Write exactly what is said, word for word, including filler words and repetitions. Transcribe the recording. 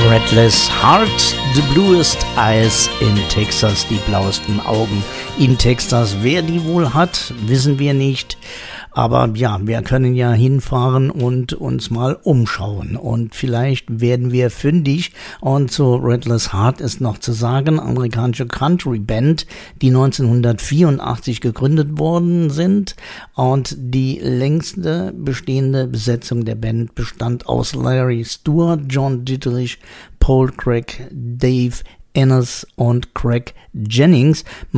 Redless Heart, the bluest eyes in Texas, die blauesten Augen in Texas. Wer die wohl hat, wissen wir nicht. Aber ja, wir können ja hinfahren und uns mal umschauen und vielleicht werden wir fündig. Und zu Redless Heart ist noch zu sagen, amerikanische Country-Band, die neunzehnhundertvierundachtzig gegründet worden sind, und die längste bestehende Besetzung der Band bestand aus Larry Stewart, John Dieterich, Paul Craig, Dave Ennis und Craig Jennings.